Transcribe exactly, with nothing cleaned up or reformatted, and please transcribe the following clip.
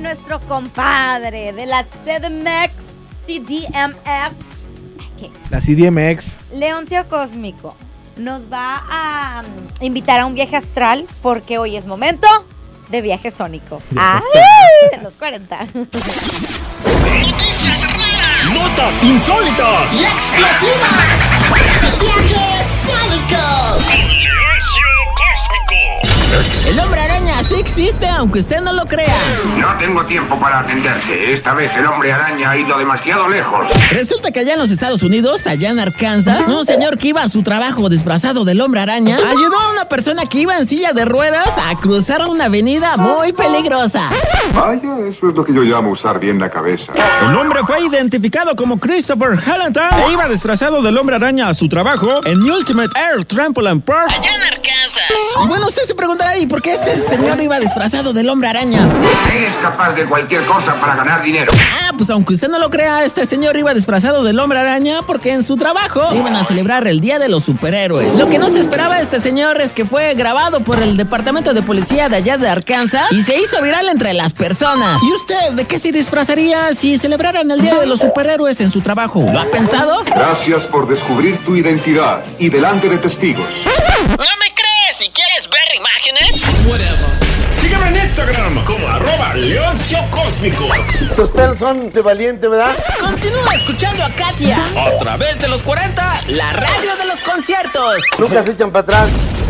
nuestro compadre de la C D M X, C D M X, ¿qué? La C D M X. Leoncio Cósmico nos va a um, invitar a un viaje astral porque hoy es momento de viaje sónico. ¡Ay! De los cuarenta. Noticias raras, notas insólitas y explosivas. Viaje sónico. Leoncio Cósmico. El hombre araña sí existe, aunque usted no lo crea. No tengo tiempo para atenderte. Esta vez el hombre araña ha ido demasiado lejos. Resulta que allá en los Estados Unidos, allá en Arkansas, un señor que iba a su trabajo disfrazado del hombre araña ayudó a una persona que iba en silla de ruedas a cruzar una avenida muy peligrosa. Vaya, eso es lo que yo llamo usar bien la cabeza. El hombre fue identificado como Christopher Hallenton e iba disfrazado del hombre araña a su trabajo en Ultimate Air Trampoline Park, allá en Arkansas. Y bueno, usted se preguntará, ¿y por qué este señor iba disfrazado del hombre araña? Eres capaz de cualquier cosa para ganar dinero. Ah, pues aunque usted no lo crea, este señor iba disfrazado del hombre araña porque en su trabajo iban a celebrar el Día de los Superhéroes. Lo que no se esperaba este señor es que fue grabado por el departamento de policía de allá de Arkansas y se hizo viral entre las personas. ¿Y usted de qué se disfrazaría si celebraran el Día de los Superhéroes en su trabajo? ¿Lo ha pensado? Gracias por descubrir tu identidad y delante de testigos. ¿No me crees? Si quieres ver imágenes, Whatever. Sígueme en Instagram como arroba Leoncio Cósmico. Estos pelos son de valiente, ¿verdad? Continúa escuchando a Katia A través de los cuarenta, la radio de los conciertos. Nunca se echan para atrás.